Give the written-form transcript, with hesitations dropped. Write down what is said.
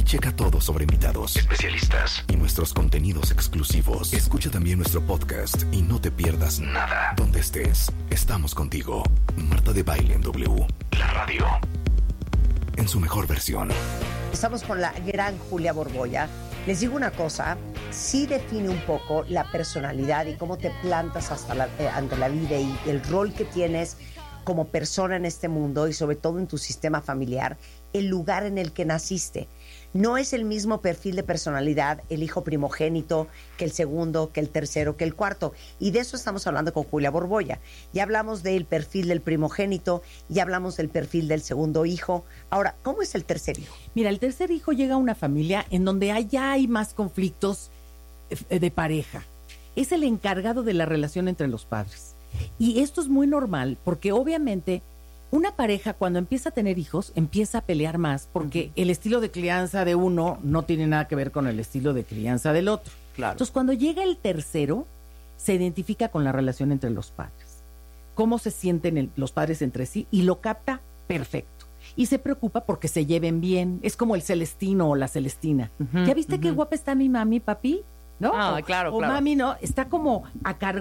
Checa todo sobre invitados, especialistas y nuestros contenidos exclusivos. Escucha también nuestro podcast y no te pierdas nada. Donde estés, estamos contigo. Marta de Baile en W. La radio. En su mejor versión. Estamos con la gran Julia Borboya. Les digo una cosa, sí define un poco la personalidad y cómo te plantas ante la vida y el rol que tienes como persona en este mundo y sobre todo en tu sistema familiar, el lugar en el que naciste. No es el mismo perfil de personalidad el hijo primogénito que el segundo, que el tercero, que el cuarto. Y de eso estamos hablando con Julia Borboya. Ya hablamos del perfil del primogénito, ya hablamos del perfil del segundo hijo. Ahora, ¿cómo es el tercer hijo? Mira, el tercer hijo llega a una familia en donde ya hay más conflictos de pareja. Es el encargado de la relación entre los padres. Y esto es muy normal porque obviamente una pareja cuando empieza a tener hijos empieza a pelear más porque el estilo de crianza de uno no tiene nada que ver con el estilo de crianza del otro. Claro. Entonces cuando llega el tercero se identifica con la relación entre los padres, cómo se sienten los padres entre sí y lo capta perfecto. Y se preocupa porque se lleven bien. Es como el Celestino o la Celestina. ¿Ya viste qué guapa está mi mami, papi? ¿No? Ah, claro, o claro. mami, ¿no? Está como a cargo